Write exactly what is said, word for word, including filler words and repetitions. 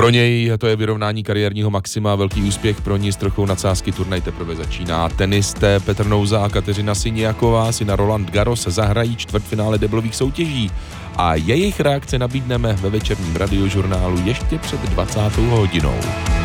Pro něj to je vyrovnání kariérního maxima, velký úspěch pro ní s trochou nadsázky, turnaj teprve začíná. Tenisté Petr Nouza a Kateřina Siniaková si na Roland Garros zahrají čtvrtfinále deblových soutěží a jejich reakce nabídneme ve večerním radiožurnálu ještě před dvacátou hodinou.